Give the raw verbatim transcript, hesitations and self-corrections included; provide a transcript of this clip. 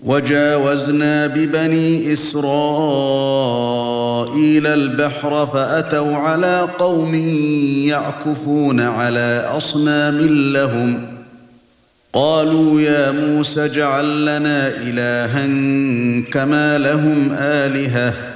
وجاوزنا ببني إسرائيل البحر فأتوا على قوم يعكفون على أصنام لهم قالوا يا موسى اجعل لنا إلها كما لهم آلهة